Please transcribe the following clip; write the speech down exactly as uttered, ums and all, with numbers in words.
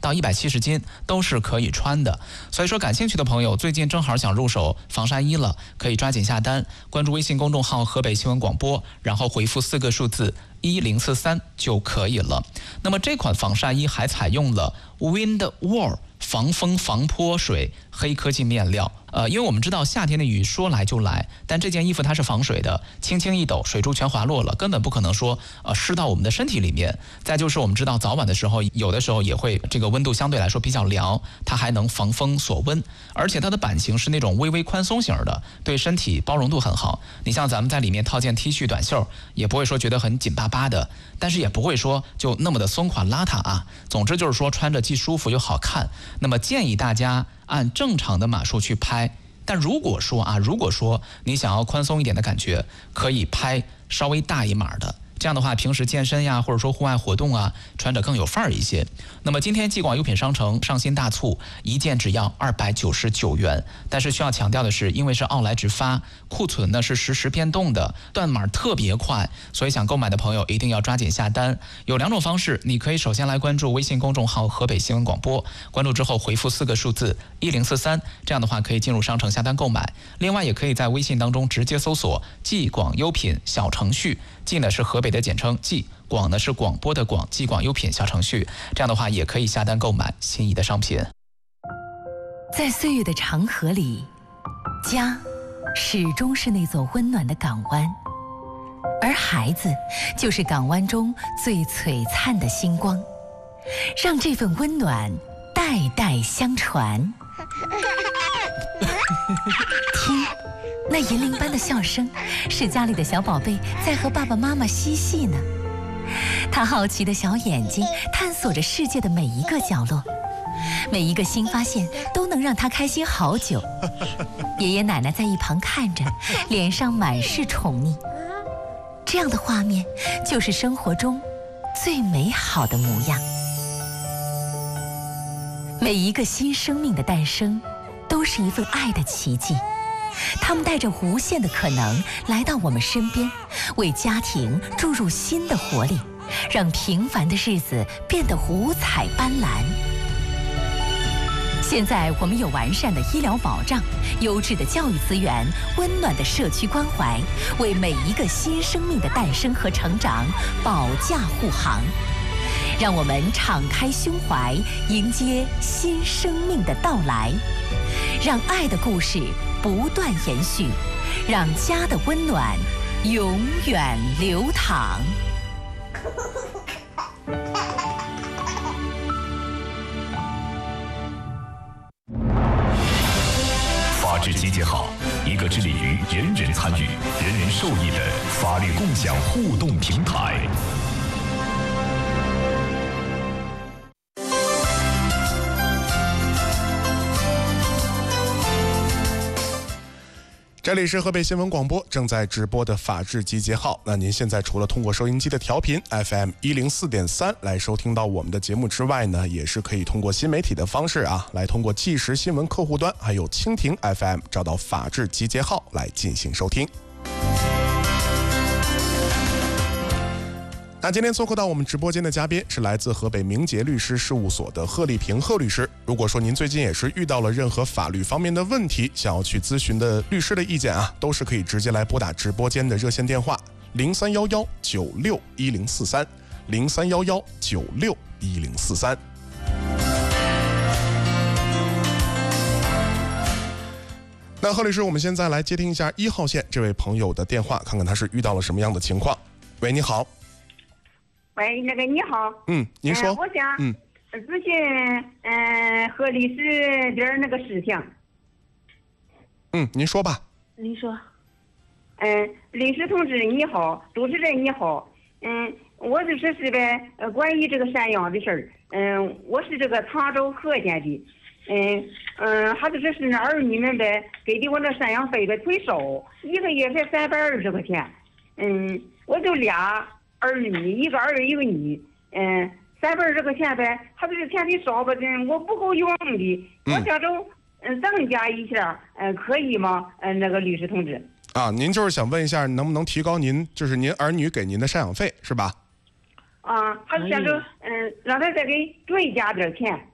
到一百七十斤都是可以穿的。所以说感兴趣的朋友最近正好想入手防晒衣了，可以抓紧下单，关注微信公众号河北新闻广播，然后回复四个数字一零四三就可以了。那么这款防晒衣还采用了 Windwall 防风防泼水黑科技面料。呃，因为我们知道夏天的雨说来就来，但这件衣服它是防水的，轻轻一抖，水珠全滑落了，根本不可能说呃湿到我们的身体里面。再就是我们知道早晚的时候，有的时候也会这个温度相对来说比较凉，它还能防风锁温，而且它的版型是那种微微宽松型的，对身体包容度很好。你像咱们在里面套件 T 恤短袖，也不会说觉得很紧巴巴的，但是也不会说就那么的松垮邋遢啊。总之就是说穿着既舒服又好看。那么建议大家按正常的码数去拍，但如果说啊，如果说你想要宽松一点的感觉，可以拍稍微大一码的。这样的话，平时健身呀，或者说户外活动啊，穿着更有范儿一些。那么今天继广优品商城上新大促，一件只要二百九十九元。但是需要强调的是，因为是奥莱直发，库存呢是实时变动的，断码特别快，所以想购买的朋友一定要抓紧下单。有两种方式，你可以首先来关注微信公众号河北新闻广播，关注之后回复四个数字一零四三，这样的话可以进入商城下单购买。另外也可以在微信当中直接搜索继广优品小程序，继呢是河北的简称继，广呢是广播的广，继广优品小程序，这样的话也可以下单购买心仪的商品。 在岁月的长河里，家始终是那座温暖的港湾，而孩子就是港湾中最璀璨的星光，让这份温暖代代相传。听，那银铃般的笑声，是家里的小宝贝在和爸爸妈妈嬉戏呢。他好奇的小眼睛探索着世界的每一个角落，每一个新发现都能让他开心好久。爷爷奶奶在一旁看着，脸上满是宠溺。这样的画面就是生活中最美好的模样。每一个新生命的诞生都是一份爱的奇迹，他们带着无限的可能来到我们身边，为家庭注入新的活力，让平凡的日子变得五彩斑斓。现在我们有完善的医疗保障、优质的教育资源、温暖的社区关怀，为每一个新生命的诞生和成长保驾护航。让我们敞开胸怀，迎接新生命的到来，让爱的故事不断延续，让家的温暖永远流淌。 法治集结号，一个致力于人人参与、人人受益的法律共享互动平台。 这里是河北新闻广播正在直播的法治集结号。那您现在除了通过收音机的调频 F M 一零四点三 来收听到我们的节目之外呢，也是可以通过新媒体的方式啊，来通过即时新闻客户端还有蜻蜓 F M 找到法治集结号来进行收听。那今天做客到我们直播间的嘉宾是来自河北明杰律师事务所的贺丽萍贺律师。如果说您最近也是遇到了任何法律方面的问题，想要去咨询的律师的意见啊，都是可以直接来拨打直播间的热线电话零三幺幺九六一零四三零三幺幺九六一零四三。那贺律师，我们现在来接听一下一号线这位朋友的电话，看看他是遇到了什么样的情况。喂，你好。 喂，那个你好， 嗯，您说， 呃、我想嗯咨询嗯和律师点儿那个事情。 嗯，您说吧。 您说。嗯，律师同志你好，主持人你好，嗯，我就说是呗，呃，关于这个赡养的事儿，嗯，我是这个常州河县的，嗯嗯，还是说是那儿女们呗给的我那赡养费呗忒少，一个月才三百二十块钱，嗯，我就俩。儿女一个儿一个女，嗯，三百二十块钱呗，他这个钱的少吧，真我不够用的，我想着嗯增加一下，嗯、呃，可以吗？嗯、呃，那个律师同志。 啊，您就是想问一下，能不能提高您就是您儿女给您的赡养费，是吧？ 啊，他是想着嗯，让他再给追加点钱。